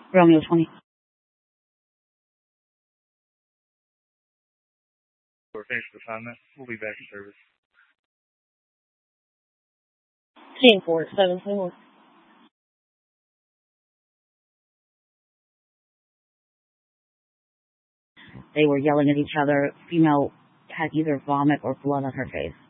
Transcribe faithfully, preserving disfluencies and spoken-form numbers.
Romeo twenty. We're finished with assignment. We'll be back in service. Team four seven four. They were yelling at each other. Female had either vomit or blood on her face.